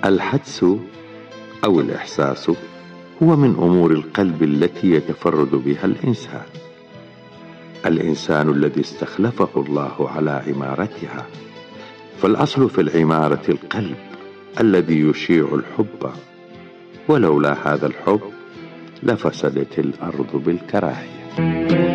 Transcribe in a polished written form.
الحدس أو الإحساس هو من أمور القلب التي يتفرد بها الإنسان الذي استخلفه الله على عمارتها. فالأصل في العمارة القلب الذي يشيع الحب، ولولا هذا الحب لفسدت الأرض بالكراهية.